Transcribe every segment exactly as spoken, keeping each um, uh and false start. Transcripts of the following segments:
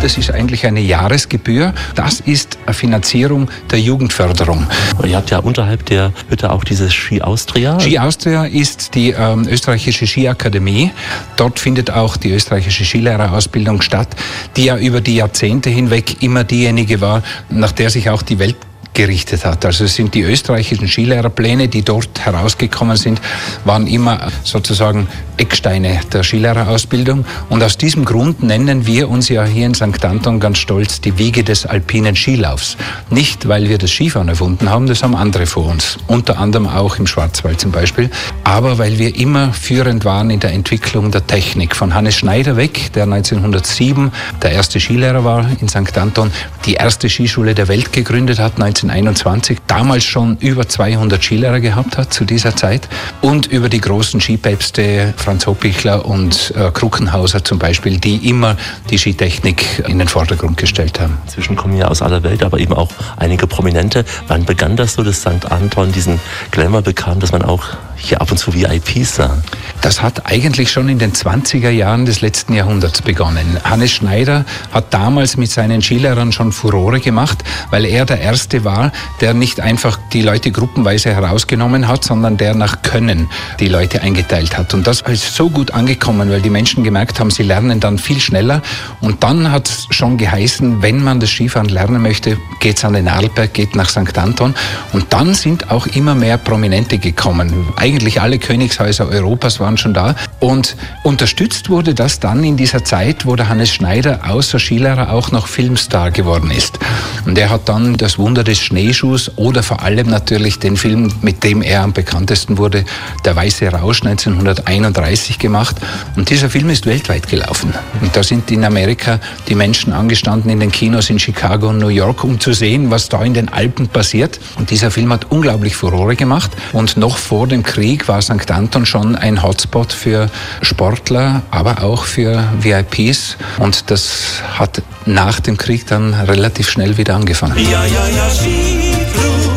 das ist eigentlich eine Jahresgebühr. Das ist eine Finanzierung der Jugendförderung. Ihr habt ja unterhalb der Hütte auch dieses Ski Austria. Ski Austria ist die ähm, österreichische Skiakademie. Dort findet auch die österreichische Skilehrerausbildung statt, die ja über die Jahrzehnte hinweg immer diejenige war, nach der sich auch die Welt gerichtet hat. Also es sind die österreichischen Skilehrerpläne, die dort herausgekommen sind, waren immer sozusagen Ecksteine der Skilehrerausbildung. Und aus diesem Grund nennen wir uns ja hier in Sankt Anton ganz stolz die Wiege des alpinen Skilaufs. Nicht, weil wir das Skifahren erfunden haben, das haben andere vor uns. Unter anderem auch im Schwarzwald zum Beispiel. Aber weil wir immer führend waren in der Entwicklung der Technik. Von Hannes Schneider weg, der neunzehnhundertsieben der erste Skilehrer war in Sankt Anton, die erste Skischule der Welt gegründet hat, neunzehnhunderteinundzwanzig, damals schon über zweihundert Skilehrer gehabt hat zu dieser Zeit und über die großen Skipäpste Franz Hoppichler und äh, Kruckenhauser zum Beispiel, die immer die Skitechnik in den Vordergrund gestellt haben. Inzwischen kommen ja aus aller Welt, aber eben auch einige Prominente. Wann begann das so, dass Sankt Anton diesen Glamour bekam, dass man auch hier ab und zu V I Ps sah? Das hat eigentlich schon in den zwanziger Jahren des letzten Jahrhunderts begonnen. Hannes Schneider hat damals mit seinen Skilehrern schon Furore gemacht, weil er der Erste war, der nicht einfach die Leute gruppenweise herausgenommen hat, sondern der nach Können die Leute eingeteilt hat. Und das ist so gut angekommen, weil die Menschen gemerkt haben, sie lernen dann viel schneller. Und dann hat es schon geheißen, wenn man das Skifahren lernen möchte, geht's an den Arlberg, geht nach Sankt Anton. Und dann sind auch immer mehr Prominente gekommen. Eigentlich alle Königshäuser Europas waren schon da. Und unterstützt wurde das dann in dieser Zeit, wo der Hannes Schneider außer Skilehrer auch noch Filmstar geworden ist. Und er hat dann das Wunder des Schneeschuhs oder vor allem natürlich den Film, mit dem er am bekanntesten wurde, Der Weiße Rausch neunzehnhunderteinunddreißig gemacht. Und dieser Film ist weltweit gelaufen. Und da sind in Amerika die Menschen angestanden in den Kinos in Chicago und New York, um zu sehen, was da in den Alpen passiert. Und dieser Film hat unglaublich Furore gemacht. Und noch vor dem Krieg war Sankt Anton schon ein Hotspot für Sportler, aber auch für V I Ps. Und das hat nach dem Krieg dann relativ schnell wieder angefangen. Ja, ja, ja, Skiclub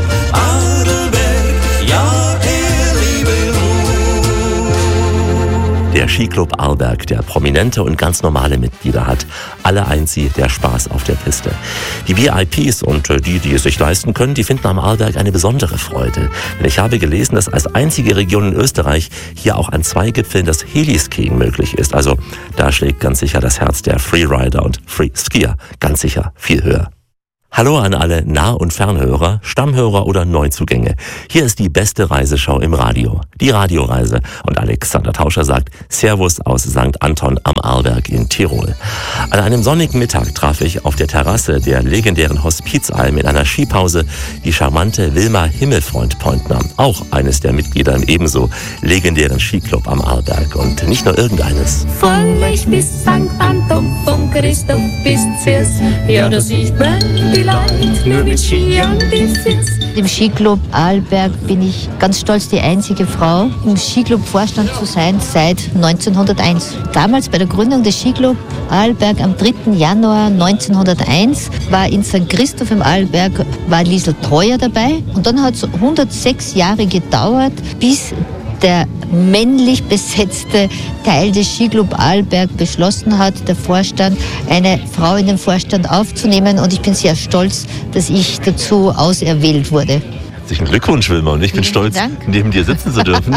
Arlberg, ja, er liebe Ruhe. Der Skiclub Arlberg, der prominente und ganz normale Mitglieder hat. Alle eint sie der Spaß auf der Piste. Die V I Ps und die, die es sich leisten können, die finden am Arlberg eine besondere Freude. Denn ich habe gelesen, dass als einzige Region in Österreich hier auch an zwei Gipfeln das Heliskiing möglich ist. Also da schlägt ganz sicher das Herz der Freerider und Freeskier ganz sicher viel höher. Hallo an alle Nah- und Fernhörer, Stammhörer oder Neuzugänge. Hier ist die beste Reiseschau im Radio, die Radioreise. Und Alexander Tauscher sagt Servus aus Sankt Anton am Arlberg in Tirol. An einem sonnigen Mittag traf ich auf der Terrasse der legendären Hospizalm in einer Skipause die charmante Wilma Himmelfreund-Pointner, auch eines der Mitglieder im ebenso legendären Skiclub am Arlberg. Und nicht nur irgendeines. Von Lech bis Sankt Anton, von Christoph bis Ziers, ja, das sieht man die Leute nur mit Ski an die Füße. Im Skiclub Arlberg bin ich ganz stolz, die einzige Frau im Skiclub-Vorstand zu sein seit neunzehnhunderteins. Damals bei der Gründung des Skiclub Arlberg am dritten Januar neunzehnhunderteins war in Sankt Christoph im Arlberg war Liesl Treuer dabei. Und dann hat es hundertsechs Jahre gedauert, bis der männlich besetzte Teil des Skiclub Arlberg beschlossen hat, der Vorstand, eine Frau in den Vorstand aufzunehmen. Und ich bin sehr stolz, dass ich dazu auserwählt wurde. Herzlichen Glückwunsch, Wilma. Und ich bin Vielen stolz, Dank. neben dir sitzen zu dürfen.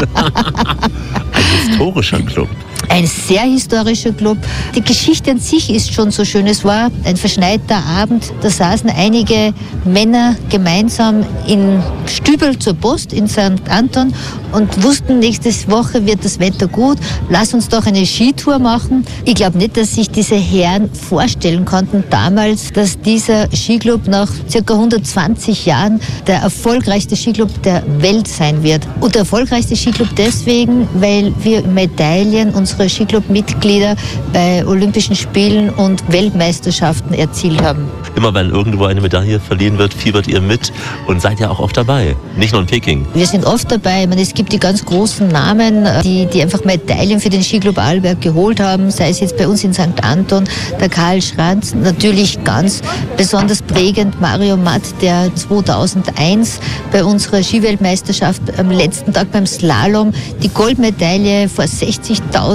Ein historischer Club. Ein sehr historischer Club. Die Geschichte an sich ist schon so schön. Es war ein verschneiter Abend. Da saßen einige Männer gemeinsam in Stübel zur Post in Sankt Anton und wussten, nächste Woche wird das Wetter gut. Lass uns doch eine Skitour machen. Ich glaube nicht, dass sich diese Herren vorstellen konnten damals, dass dieser Skiclub nach ca. hundertzwanzig Jahren der erfolgreichste Skiclub der Welt sein wird. Und der erfolgreichste Skiclub deswegen, weil wir Medaillen unserer Skiclub-Mitglieder bei Olympischen Spielen und Weltmeisterschaften erzielt haben. Immer wenn irgendwo eine Medaille verliehen wird, fiebert ihr mit und seid ja auch oft dabei. Nicht nur in Peking. Wir sind oft dabei. Ich meine, es gibt die ganz großen Namen, die, die einfach Medaillen für den Skiclub Arlberg geholt haben, sei es jetzt bei uns in Sankt Anton, der Karl Schranz, natürlich ganz besonders prägend Mario Matt, der zweitausendeins bei unserer Skiweltmeisterschaft am letzten Tag beim Slalom die Goldmedaille vor sechzigtausend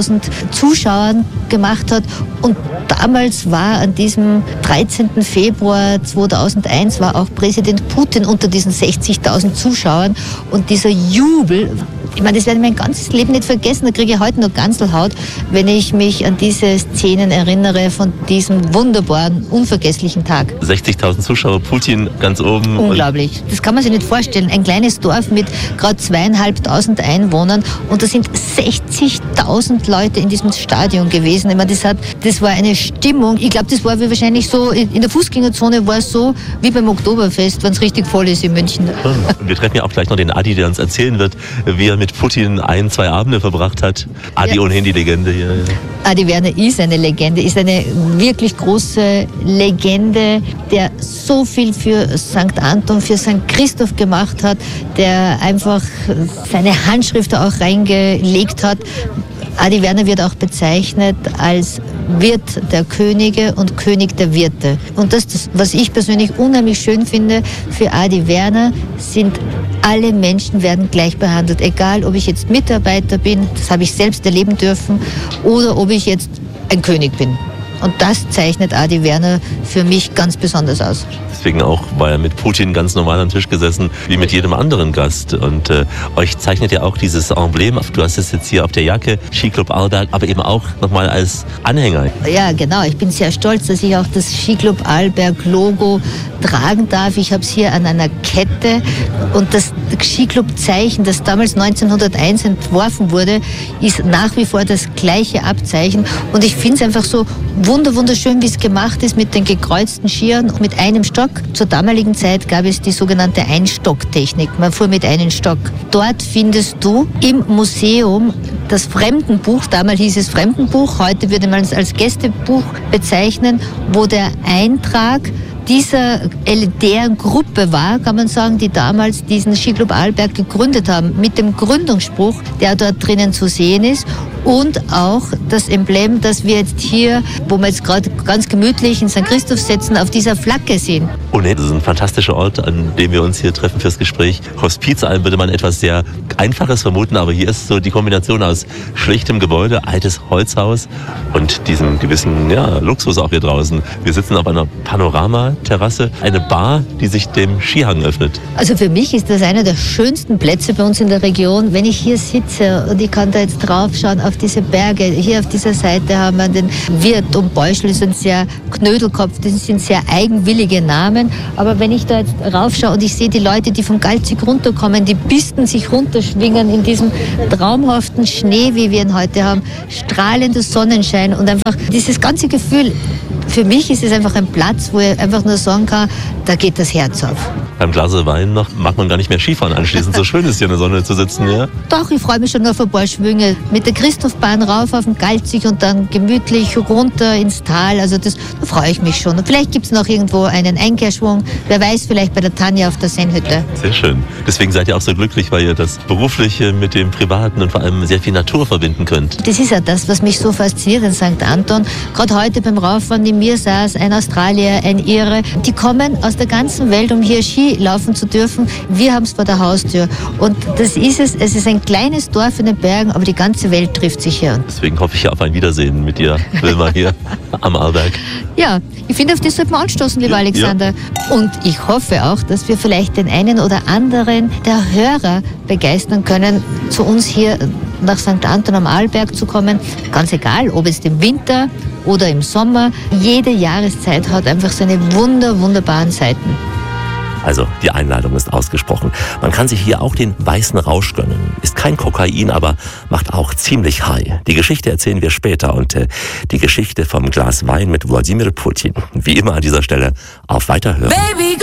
sechzigtausend Zuschauern gemacht hat. Und damals war an diesem dreizehnten Februar zweitausendeins war auch Präsident Putin unter diesen sechzigtausend Zuschauern. Und dieser Jubel, ich meine, das werde ich mein ganzes Leben nicht vergessen. Da kriege ich heute noch Ganselhaut, wenn ich mich an diese Szenen erinnere von diesem wunderbaren, unvergesslichen Tag. sechzigtausend Zuschauer, Putin ganz oben. Unglaublich. Das kann man sich nicht vorstellen. Ein kleines Dorf mit gerade zweieinhalbtausend Einwohnern und da sind sechzigtausend Leute in diesem Stadion gewesen. Ich meine, das, hat, das war eine Stimmung. Ich glaube, das war wie wahrscheinlich so, in der Fußgängerzone war es so wie beim Oktoberfest, wenn es richtig voll ist in München. Wir treffen ja auch gleich noch den Adi, der uns erzählen wird, wie er mit Putin ein, zwei Abende verbracht hat. Adi, ja. Ohnehin die Legende hier. Adi Werner ist eine Legende, ist eine wirklich große Legende, der so viel für Sankt Anton, für Sankt Christoph gemacht hat, der einfach seine Handschrift da auch reingelegt hat. Adi Werner wird auch bezeichnet als Wirt der Könige und König der Wirte. Und das, das, was ich persönlich unheimlich schön finde für Adi Werner, sind alle Menschen werden gleich behandelt. Egal, ob ich jetzt Mitarbeiter bin, das habe ich selbst erleben dürfen, oder ob ich jetzt ein König bin. Und das zeichnet Adi Werner für mich ganz besonders aus. Deswegen auch war er mit Putin ganz normal am Tisch gesessen, wie mit jedem anderen Gast. Und äh, euch zeichnet ja auch dieses Emblem, du hast es jetzt hier auf der Jacke, Skiclub Arlberg, aber eben auch nochmal als Anhänger. Ja, genau. Ich bin sehr stolz, dass ich auch das Skiclub Arlberg Logo tragen darf. Ich habe es hier an einer Kette. Und das Skiclub-Zeichen, das damals neunzehnhunderteins entworfen wurde, ist nach wie vor das gleiche Abzeichen. Und ich finde es einfach so wunder, wunderschön, wie es gemacht ist mit den gekreuzten Skiern und mit einem Stock. Zur damaligen Zeit gab es die sogenannte Einstocktechnik. Man fuhr mit einem Stock. Dort findest du im Museum das Fremdenbuch, damals hieß es Fremdenbuch, heute würde man es als Gästebuch bezeichnen, wo der Eintrag dieser elitären Gruppe war, kann man sagen, die damals diesen Skiclub Arlberg gegründet haben, mit dem Gründungsspruch, der dort drinnen zu sehen ist, und auch das Emblem, das wir jetzt hier, wo wir jetzt gerade ganz gemütlich in Sankt Christoph sitzen, auf dieser Flagge sehen. Oh nee, das ist ein fantastischer Ort, an dem wir uns hier treffen fürs Gespräch. Hospizalm würde man etwas sehr Einfaches vermuten, aber hier ist so die Kombination aus schlichtem Gebäude, altes Holzhaus und diesem gewissen ja, Luxus auch hier draußen. Wir sitzen auf einer Panoramaterrasse, eine Bar, die sich dem Skihang öffnet. Also für mich ist das einer der schönsten Plätze bei uns in der Region, wenn ich hier sitze und ich kann da jetzt drauf schauen auf diese Berge. Hier auf dieser Seite haben wir den Wirt und Beuschel, das sind sehr Knödelkopf, das sind sehr eigenwillige Namen. Aber wenn ich da jetzt raufschaue und ich sehe die Leute, die vom Galzig runterkommen, die Pisten sich runterschwingen in diesem traumhaften Schnee, wie wir ihn heute haben, strahlender Sonnenschein und einfach dieses ganze Gefühl. Für mich ist es einfach ein Platz, wo ich einfach nur sagen kann, da geht das Herz auf. Beim Glas Wein noch mag man gar nicht mehr Skifahren anschließend. So schön ist hier in der Sonne zu sitzen, ja? Doch, ich freue mich schon auf ein paar Schwünge. Mit der Christophbahn rauf auf den Galzig und dann gemütlich runter ins Tal. Also das, da freue ich mich schon. Und vielleicht gibt es noch irgendwo einen Einkehrschwung. Wer weiß, vielleicht bei der Tanja auf der Sennhütte. Sehr schön. Deswegen seid ihr auch so glücklich, weil ihr das Berufliche mit dem Privaten und vor allem sehr viel Natur verbinden könnt. Das ist ja das, was mich so fasziniert in Sankt Anton. Gerade heute beim Rauffahren, neben mir saß ein Australier, ein Ire. Die kommen aus der ganzen Welt, um hier Ski laufen zu dürfen. Wir haben es vor der Haustür. Und das ist es. Es ist ein kleines Dorf in den Bergen, aber die ganze Welt trifft sich hier. Deswegen hoffe ich ja auf ein Wiedersehen mit dir, Wilma, hier am Arlberg. Ja, ich finde, auf das sollten wir anstoßen, lieber ja, Alexander. Ja. Und ich hoffe auch, dass wir vielleicht den einen oder anderen der Hörer begeistern können, zu uns hier nach Sankt Anton am Arlberg zu kommen. Ganz egal, ob es im Winter oder im Sommer. Jede Jahreszeit hat einfach seine wunder, wunderbaren Seiten. Also, die Einladung ist ausgesprochen. Man kann sich hier auch den weißen Rausch gönnen. Ist kein Kokain, aber macht auch ziemlich high. Die Geschichte erzählen wir später und äh, die Geschichte vom Glas Wein mit Wladimir Putin. Wie immer an dieser Stelle auf Weiterhören. Baby,